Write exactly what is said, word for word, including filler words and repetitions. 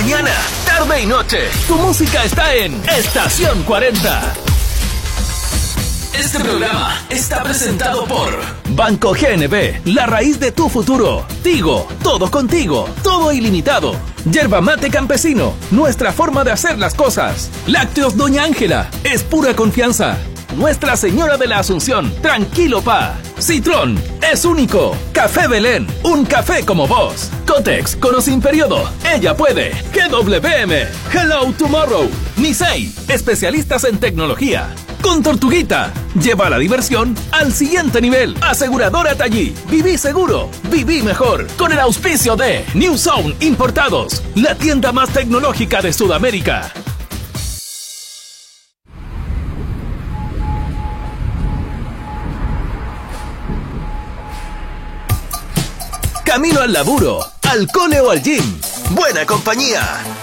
mañana, tarde y noche, tu música está en Estación cuarenta. Este programa está presentado por Banco G N B, la raíz de tu futuro. Tigo, todo contigo, todo ilimitado. Yerba Mate Campesino, nuestra forma de hacer las cosas. Lácteos Doña Ángela, es pura confianza. Nuestra Señora de la Asunción, tranquilo pa. Citrón, es único. Café Belén, un café como vos. Cotex, con o sin periodo, ella puede. G W M, Hello Tomorrow. Nisei, especialistas en tecnología. Con Tortuguita, lleva la diversión al siguiente nivel. Aseguradora Tallí, viví seguro, viví mejor. Con el auspicio de New Zone Importados, la tienda más tecnológica de Sudamérica. Camino al laburo, al cole o al gym. Buena compañía.